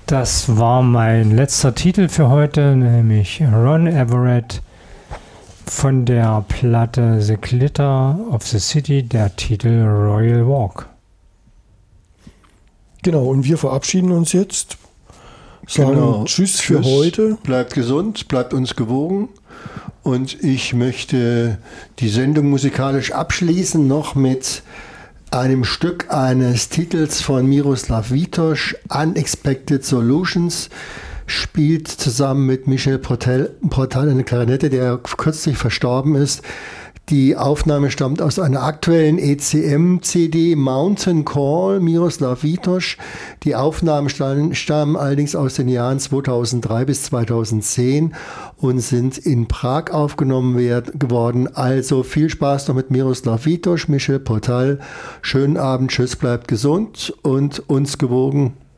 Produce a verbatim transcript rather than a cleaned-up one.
Das war mein letzter Titel für heute, nämlich Ron Everett von der Platte The Glitter of the City, der Titel Royal Walk. Genau, und wir verabschieden uns jetzt, sagen genau. Tschüss für Tschüss. heute. Bleibt gesund, bleibt uns gewogen. Und ich möchte die Sendung musikalisch abschließen noch mit einem Stück eines Titels von Miroslav Vitouš, Unexpected Solutions, spielt zusammen mit Michel Portal eine Klarinette, der kürzlich verstorben ist. Die Aufnahme stammt aus einer aktuellen E C M-C D, Mountain Call, Miroslav Vitouš. Die Aufnahmen stammen allerdings aus den Jahren zweitausenddrei bis zweitausendzehn und sind in Prag aufgenommen geworden. Also viel Spaß noch mit Miroslav Vitouš, Michel Portal. Schönen Abend, tschüss, bleibt gesund und uns gewogen.